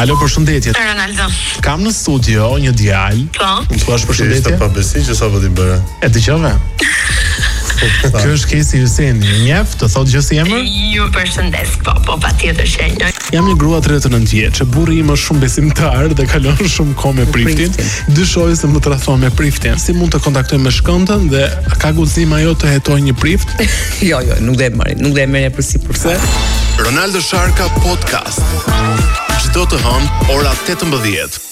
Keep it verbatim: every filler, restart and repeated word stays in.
Alo, përshëndetje. Ronaldo. Kam në studio një djalë. Po. Më thua përshëndetje. Ishte pa besi që sa po ti bëre. E dëgjove? Ky është Kesi Hyseni, njeh, të thotë gjë si emër? Ju përshëndes, po, po, patjetër që e njeh. Jam një grua tridhjetë e nëntë vjeçë, burri im është shumë besimtar dhe kalon shumë kohë me priftin. Dyshoj se më tradhon me priftin. Si mund të kontaktoj me shkëndën dhe ka guxim ajo të hetojë një prift? Jo, jo, nuk dhe e marrin, nuk dhe e merrja për sipërse. Ronaldo Sharka Podcast. Çdo të hënë ora tetëmbëdhjetë.